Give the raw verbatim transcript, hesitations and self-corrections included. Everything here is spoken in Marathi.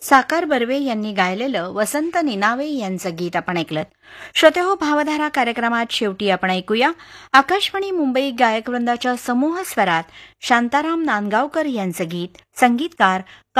साकार बर्वे यांनी गायलेलं वसंत निनावे यांचं गीत आपण ऐकलं. श्रोतेहो, भावधारा कार्यक्रमात शेवटी आपण ऐकूया आकाशवाणी मुंबई गायकवृंदाच्या समूह स्वरात शांताराम नांदगावकर यांचं गीत. संगीतकार